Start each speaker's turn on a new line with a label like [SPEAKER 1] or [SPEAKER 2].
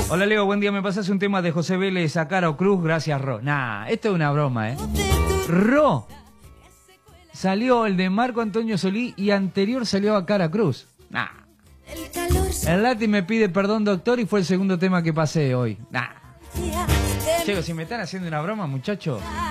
[SPEAKER 1] Hola Leo, buen día. ¿Me pasas un tema de José Vélez a Caro Cruz? Gracias, Ro. Nah, esto es una broma, ¿eh? Ro. Salió el de Marco Antonio Solí y anterior salió a Cara Cruz. Nah. El Lati me pide perdón, doctor, y fue el segundo tema que pasé hoy. Nah. Che, si me están haciendo una broma, muchacho.